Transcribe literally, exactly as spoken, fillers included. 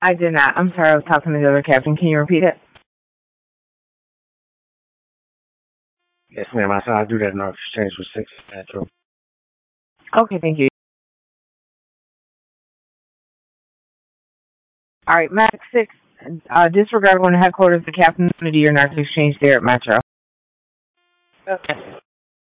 I did not. I'm sorry, I was talking to the other captain. Can you repeat it? Yes, ma'am. I said I do that in our exchange with six natural. Okay, thank you. All right, Max six. Uh, disregard going to headquarters. The captain to do your narcotics exchange there at Metro. Okay.